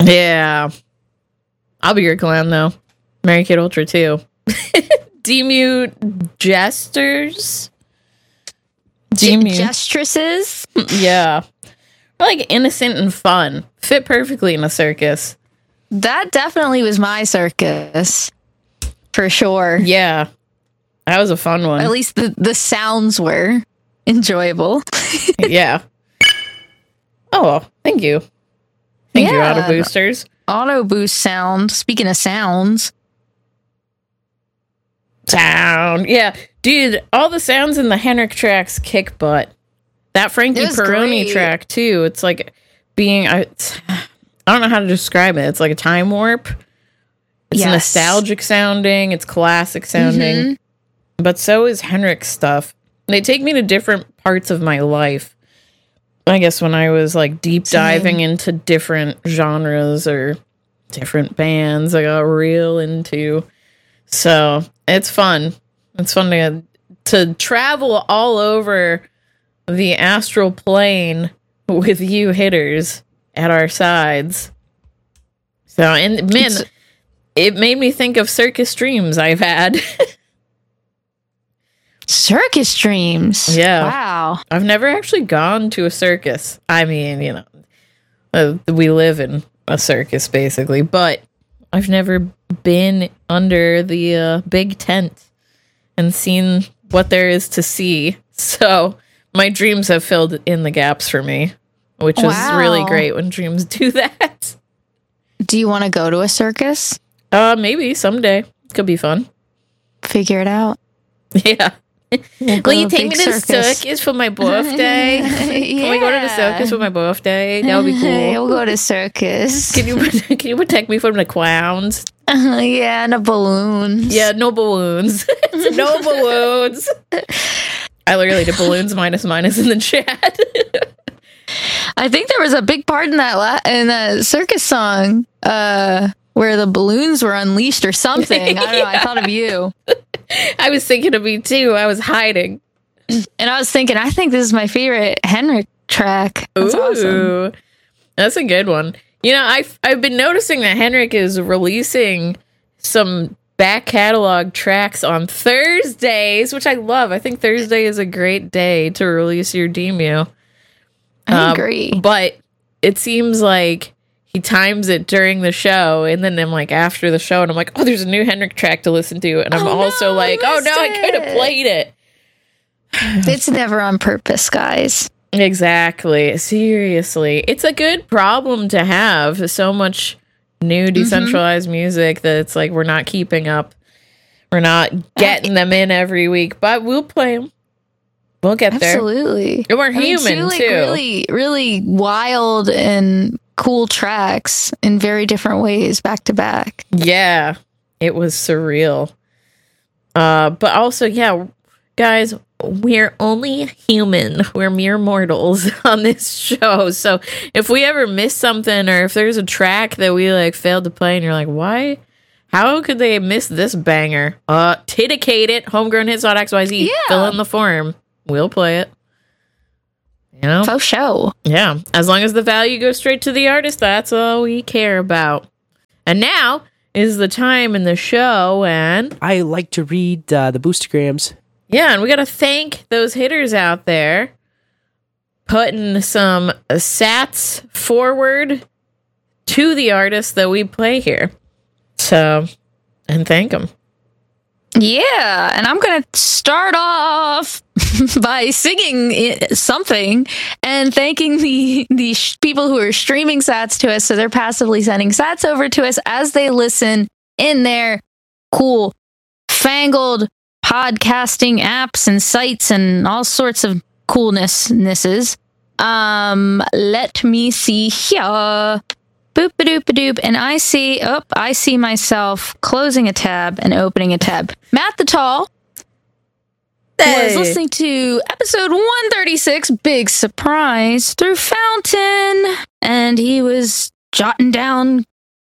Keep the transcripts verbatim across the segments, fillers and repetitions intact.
Yeah. I'll be your clown, though. Mary Kate Ultra, too. Demute jesters? Demute. Gestresses? Yeah. Like innocent and fun. Fit perfectly in a circus. That definitely was my circus. For sure. Yeah. That was a fun one. At least the, the sounds were enjoyable. Yeah. Oh, thank you. Thank yeah. you, Auto Boosters. Auto Boost sound. Speaking of sounds. Sound. Yeah. Dude, all the sounds in the Henrik tracks kick butt. That Frankie Peroni great. track, too. It's like being... I, I don't know how to describe it. It's like a time warp. It's yes. nostalgic sounding. It's classic sounding. Mm-hmm. But so is Henrik's stuff. They take me to different parts of my life. I guess when I was like deep diving Same. into different genres or different bands, I got real into. So it's fun. It's fun to, to travel all over the astral plane with you hitters at our sides. So, and man, it's, it made me think of circus dreams I've had. Circus dreams? Yeah. Wow. I've never actually gone to a circus. I mean, you know, uh, we live in a circus basically, but I've never been under the uh, big tent and seen what there is to see. So my dreams have filled in the gaps for me, which wow. is really great when dreams do that. Do you want to go to a circus? Uh, maybe someday. Could be fun. Figure it out. Yeah. We'll Will you take me to the circus for my birthday? yeah. Can we go to the circus for my birthday? That would be cool. We'll go to circus. Can you can you protect me from the clowns? Uh, yeah, no balloons. Yeah, no balloons. No balloons. I literally did balloons minus minus in the chat. I think there was a big part in that la- in that circus song uh, where the balloons were unleashed or something. I don't know. Yeah. I thought of you. I was thinking of me too. I was hiding. And I was thinking, I think this is my favorite Henrik track. That's Ooh, awesome. That's a good one. You know, I've, I've been noticing that Henrik is releasing some back catalog tracks on Thursdays, which I love. I think Thursday is a great day to release your demo. I agree. Um, but it seems like he times it during the show, and then I'm like after the show, and I'm like, oh, there's a new Henrik track to listen to, and I'm oh, also no, like, I oh no, I could have played it. It's never on purpose, guys. Exactly. Seriously, it's a good problem to have. So much new decentralized mm-hmm. music that it's like we're not keeping up. We're not getting them in every week, but we'll play them. We'll get Absolutely. there. Absolutely. And we're human, I mean, two, like, too. Really, really wild and cool tracks in very different ways, back to back. Yeah. It was surreal. Uh, but also, yeah, guys, we're only human. We're mere mortals on this show. So if we ever miss something, or if there's a track that we, like, failed to play, and you're like, why? How could they miss this banger? Uh, Tidicate it, homegrown hits dot x y z. Yeah. Fill in the form. We'll play it. You know? Faux show. Yeah. As long as the value goes straight to the artist, that's all we care about. And now is the time in the show when I like to read uh, the Boostergrams. Yeah, and we got to thank those hitters out there putting some sats forward to the artists that we play here. So, and thank them. Yeah, and I'm going to start off by singing something and thanking the, the sh- people who are streaming sats to us. So they're passively sending sats over to us as they listen in their cool, fangled podcasting apps and sites and all sorts of coolnessnesses. Um, let me see here. Boop a doop a doop, and I see, oh, I see myself closing a tab and opening a tab. Matt the Tall hey. was listening to episode one thirty-six, Big Surprise, through Fountain, and he was jotting down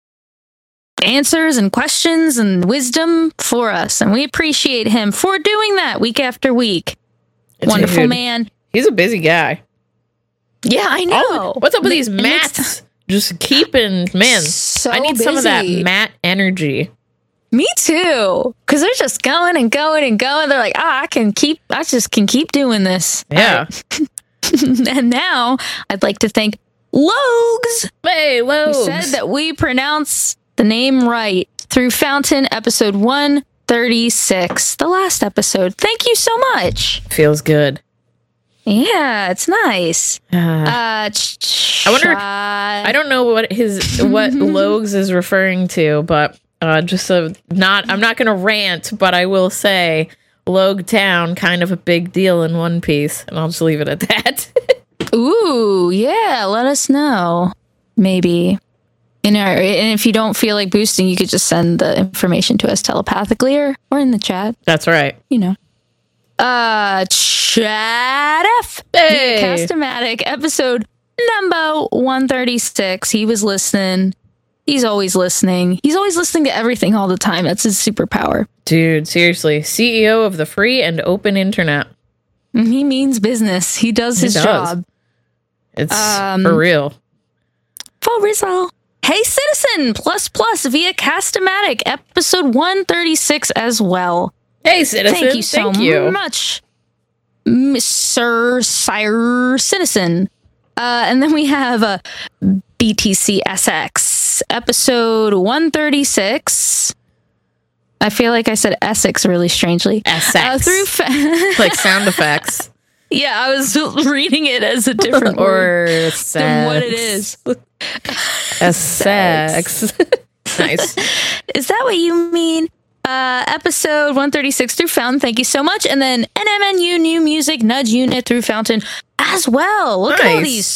answers and questions and wisdom for us, and we appreciate him for doing that week after week. Dude, wonderful man. He's a busy guy. Yeah, I know. Oh, what's up with these Matts Just keeping, man, So I need some of that busy. Matt energy. Me too. Because they're just going and going and going. They're like, ah, I can keep, I just can keep doing this. Yeah. And now I'd like to thank Logs, Hey, who Logs. said that we pronounce the name right through Fountain, episode one thirty-six, the last episode. Thank you so much. Feels good. Yeah, it's nice. Uh, Uh, ch- I wonder- I I don't know what his what Logs is referring to, but uh, just so not, I'm not going to rant, but I will say Logue Town kind of a big deal in One Piece, and I'll just leave it at that. Ooh, yeah, let us know. Maybe. You know, and if you don't feel like boosting, you could just send the information to us telepathically or, or in the chat, That's right. you know. Uh, Chat F. Hey. The Castomatic, episode number one thirty-six. He was listening. He's always listening. He's always listening to everything all the time. That's his superpower. Dude, seriously, C E O of the free and open internet. He means business. He does He his does. job. It's Um, for real. For Rizal. Hey Citizen plus plus via Castomatic, episode one thirty-six as well. Hey, citizen. Thank you so Thank you. much, Mister Sire Citizen. Uh, and then we have uh, B T C S X, episode one thirty-six. I feel like I said Essex really strangely. Essex. Uh, through fa- Like sound effects. yeah, I was reading it as a different word or than what it sex. is. A sex. Nice. Is that what you mean? Uh, episode one thirty-six through Fountain. Thank you so much. And then N M N U New Music Nudge Unit through Fountain as well. Look at all Nice. these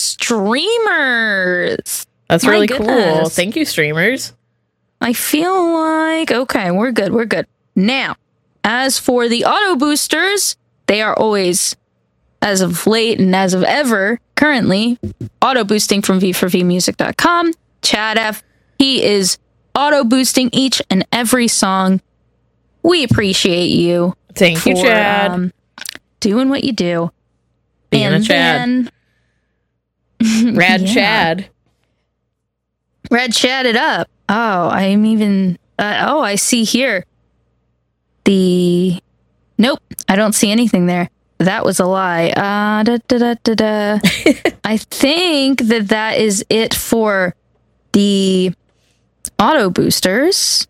streamers. That's My really cool. goodness. Thank you, streamers. I feel like, okay, we're good. We're good. Now, as for the auto boosters, they are always, as of late and as of ever, currently, auto boosting from V four V music dot com. Chad F. He is auto boosting each and every song. We appreciate you. Thank you, for, Chad. um, doing what you do. Being a and Chad. then Rad yeah. Chad. Red chat it up. Oh, I'm even. Uh, oh, I see here. The. Nope, I don't see anything there. That was a lie. Uh, da, da, da, da, da. I think that that is it for the auto boosters.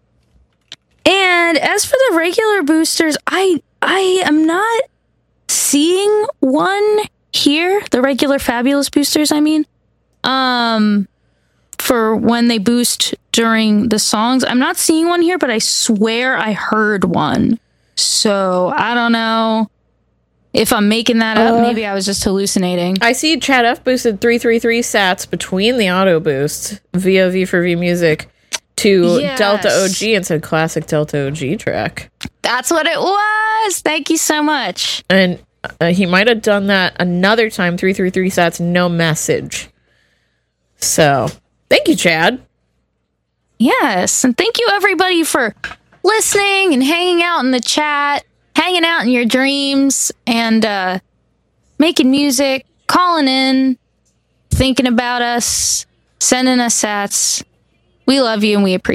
And as for the regular boosters, I I am not seeing one here. The regular fabulous boosters, I mean. Um. For when they boost during the songs. I'm not seeing one here, but I swear I heard one. So I don't know if I'm making that up. Uh, Maybe I was just hallucinating. I see Chad F boosted three three three sats between the auto boosts via V four V Music to Yes. Delta O G and said classic Delta O G track. That's what it was. Thank you so much. And uh, he might have done that another time, three three three sats, no message. So, thank you, Chad. Yes. And thank you, everybody, for listening and hanging out in the chat, hanging out in your dreams, and uh, making music, calling in, thinking about us, sending us sats. We love you and we appreciate